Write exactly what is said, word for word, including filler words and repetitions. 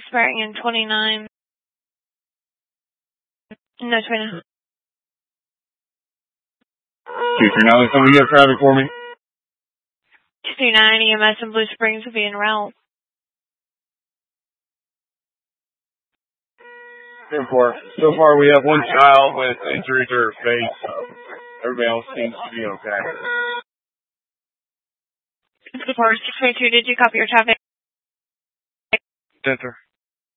expiring in twenty-nine. No, twenty-nine. two three nine, somebody get traffic for me? two three nine, E M S in Blue Springs will be en route. So far, so far we have one child with injury to her face. So everybody else seems to be okay. six twenty-two, did you copy your traffic? Center.